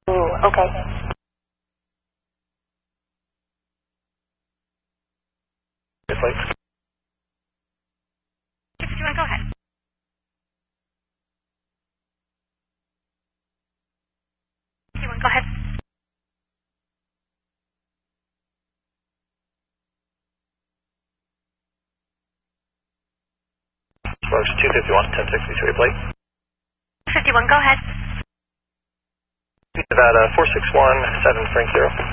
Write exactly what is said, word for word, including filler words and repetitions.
Ooh, okay. Flight. fifty-one, go ahead. fifty-one, go ahead. Approach two fifty-one, ten sixty-three plate. fifty-one, go ahead. About uh, four six one, seven Frank zero.